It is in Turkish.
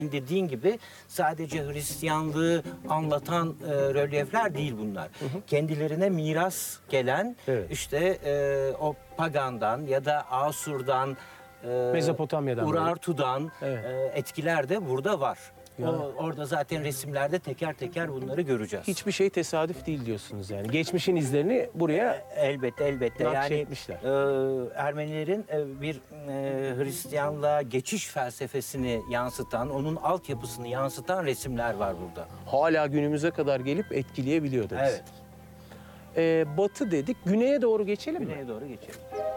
Dediğin gibi sadece Hristiyanlığı anlatan rölyefler değil bunlar. Kendilerine miras gelen Evet. işte o Pagan'dan ya da Asur'dan, Mezopotamya'dan Urartu'dan Evet. etkiler de burada var. Ya. Orada zaten resimlerde teker teker bunları göreceğiz. Hiçbir şey tesadüf değil diyorsunuz yani. Geçmişin izlerini buraya Elbette yani nakşetmişler. Ermenilerin bir Hristiyanlığa geçiş felsefesini yansıtan, onun altyapısını yansıtan resimler var burada. hala günümüze kadar gelip etkileyebiliyor da bizi. Evet. Batı dedik. Güneye doğru geçelim mi? Güneye doğru geçelim.